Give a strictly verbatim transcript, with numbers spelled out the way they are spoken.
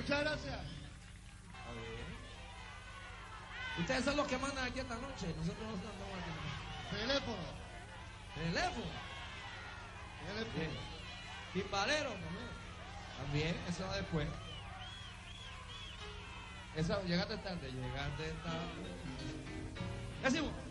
Muchas gracias. Ustedes son los que mandan aquí esta noche. Nosotros no estamos aquí. Teléfono. Teléfono. Teléfono. Timbalero también. También, eso va después. Eso, llegaste tarde, llegaste tarde. ¿Qué hacemos?